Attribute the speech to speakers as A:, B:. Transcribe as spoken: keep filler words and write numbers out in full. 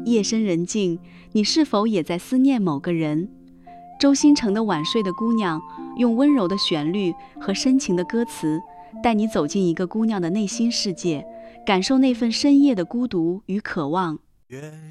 A: 夜深人静，你是否也在思念某个人？周兴诚的《晚睡的姑娘》用温柔的旋律和深情的歌词，带你走进一个姑娘的内心世界，感受那份深夜的孤独与渴望。